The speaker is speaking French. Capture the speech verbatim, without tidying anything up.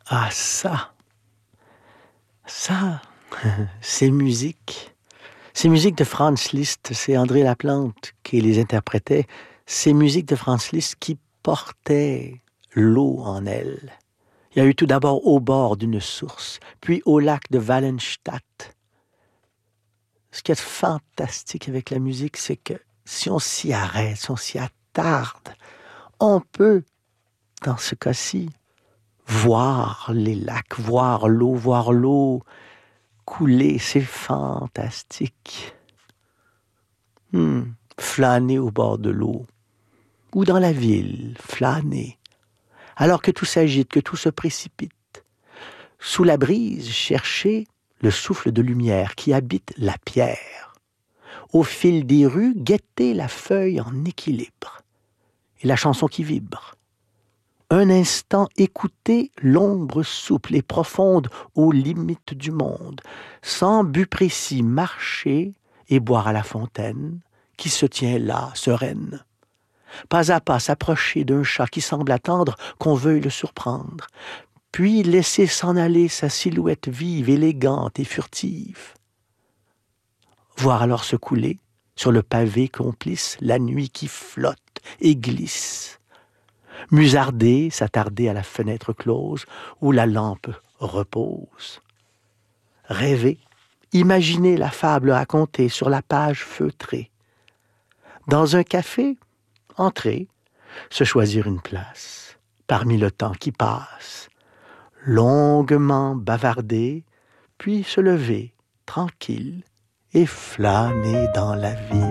Ah ça, ça, ces musiques, ces musiques de Franz Liszt, c'est André Laplante qui les interprétait, ces musiques de Franz Liszt qui portaient l'eau en elles. Il y a eu tout d'abord au bord d'une source, puis au lac de Wallenstadt. Ce qui est fantastique avec la musique, c'est que si on s'y arrête, si on s'y attarde, on peut, dans ce cas-ci, voir les lacs, voir l'eau, voir l'eau couler, c'est fantastique. Hmm. Flâner au bord de l'eau, ou dans la ville, flâner, alors que tout s'agite, que tout se précipite. Sous la brise, chercher le souffle de lumière qui habite la pierre. Au fil des rues, guetter la feuille en équilibre et la chanson qui vibre. Un instant, écouter l'ombre souple et profonde aux limites du monde, sans but précis, marcher et boire à la fontaine qui se tient là, sereine. Pas à pas s'approcher d'un chat qui semble attendre qu'on veuille le surprendre, puis laisser s'en aller sa silhouette vive, élégante et furtive. Voir alors se couler, sur le pavé complice, la nuit qui flotte et glisse. Musarder, s'attarder à la fenêtre close, où la lampe repose. Rêver, imaginer la fable racontée sur la page feutrée. Dans un café, entrer, se choisir une place, parmi le temps qui passe. Longuement bavarder, puis se lever, tranquille, et flâner dans la vie.